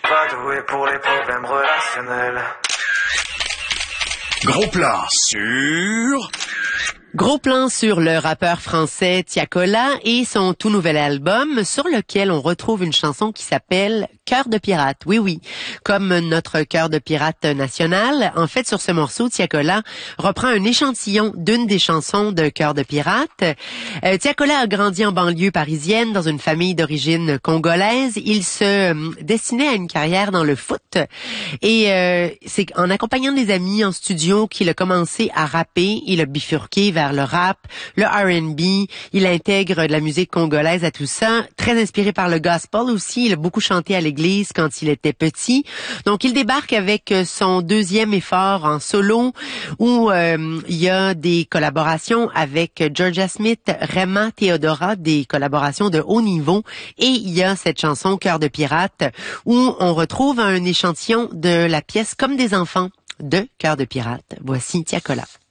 pas doué pour les problèmes relationnels. Gros plan sur... Gros plan sur le rappeur français Tiakola et son tout nouvel album sur lequel on retrouve une chanson qui s'appelle Cœur de pirate. Oui, oui, comme notre cœur de pirate national. En fait, sur ce morceau, Tiakola reprend un échantillon d'une des chansons de Cœur de pirate. Tiakola a grandi en banlieue parisienne dans une famille d'origine congolaise. Il se destinait à une carrière dans le foot et c'est en accompagnant des amis en studio qu'il a commencé à rapper. Il a bifurqué vers le rap, le R&B. Il intègre de la musique congolaise à tout ça. Très inspiré par le gospel aussi. Il a beaucoup chanté à l'église quand il était petit. Donc, il débarque avec son deuxième effort en solo où il y a des collaborations avec Georgia Smith, Rema Theodora, des collaborations de haut niveau. Et il y a cette chanson Cœur de pirate où on retrouve un échantillon de la pièce Comme des enfants de Cœur de pirate. Voici Tiakola.